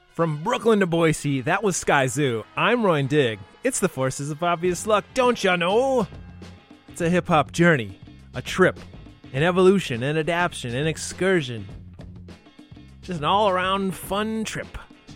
From Brooklyn to Boise, that was Sky Zoo. I'm Roy Digg. It's the Forces of Obvious Luck, don't ya know? It's a hip-hop journey, a trip, an evolution, an adaptation, an excursion. Just an all-around fun trip.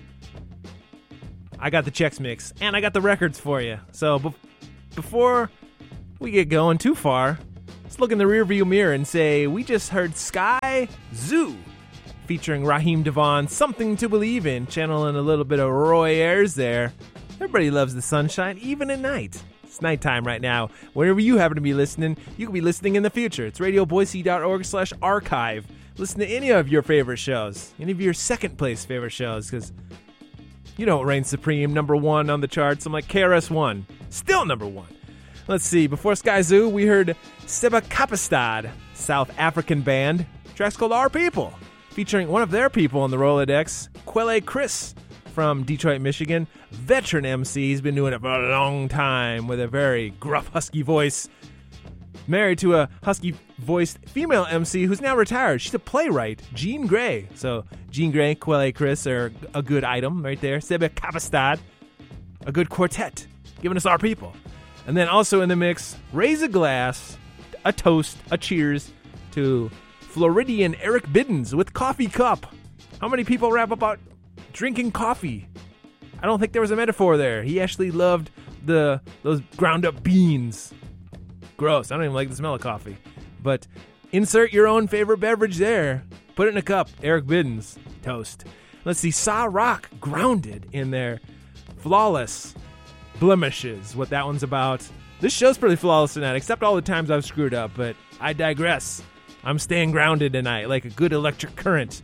I got the Chex Mix, and I got the records for you. So before we get going too far, let's look in the rearview mirror and say, we just heard Sky Zoo, featuring Raheem DeVaughn, Something to Believe In, channeling a little bit of Roy Ayers there. Everybody loves the sunshine, even at night. It's nighttime right now. Wherever you happen to be listening, you can be listening in the future. It's radioboise.org/archive. Listen to any of your favorite shows, any of your second-place favorite shows, because you know what reigns supreme, number one on the charts. I'm like KRS-One, still number one. Let's see, before Sky Zoo, we heard Seba Kapastad, South African band. The track's called Our People, featuring one of their people on the Rolodex, Quelle Chris from Detroit, Michigan. Veteran MC. He's been doing it for a long time with a very gruff, husky voice. Married to a husky-voiced female MC who's now retired. She's a playwright, Jean Grey. So Jean Grey, Quelle Chris are a good item right there. Seba Kapastad, a good quartet, giving us Our People. And then also in the mix, raise a glass, a toast, a cheers to Floridian Eric Biddens with Coffee Cup. How many people rap about drinking coffee? I don't think there was a metaphor there. He actually loved those ground up beans. Gross. I don't even like the smell of coffee. But insert your own favorite beverage there. Put it in a cup. Eric Biddens. Toast. Let's see. Sa Rock, Grounded in there. Flawless Blemishes. What that one's about. This show's pretty flawless tonight, except all the times I've screwed up. But I digress. I'm staying grounded tonight like a good electric current.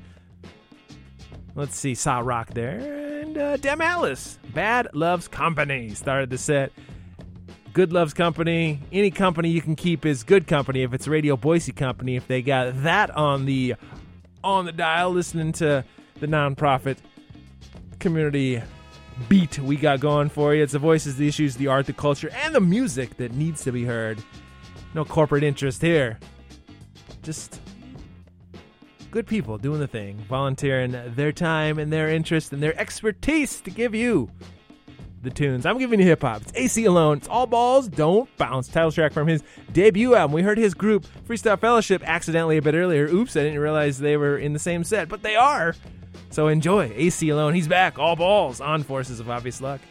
Let's see, Saw Rock there. And Dem Alice, Bad Loves Company started the set. Good Loves Company. Any company you can keep is good company if it's Radio Boise Company. If they got that on the dial, listening to the nonprofit community beat we got going for you. It's the voices, the issues, the art, the culture, and the music that needs to be heard. No corporate interest here. Just good people doing the thing, volunteering their time and their interest and their expertise to give you the tunes. I'm giving you hip-hop. It's AC Alone. It's All Balls, Don't Bounce. Title track from his debut album. We heard his group, Freestyle Fellowship, accidentally a bit earlier. Oops, I didn't realize they were in the same set, but they are. So enjoy AC Alone. He's back. All Balls on Forces of Obvious Luck.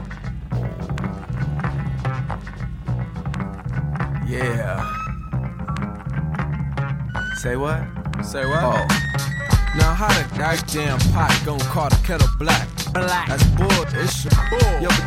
Yeah. Say what? Say what? Oh. Now how the goddamn pot gon' call the kettle black? Black. That's bull. It's your bull. Yo, but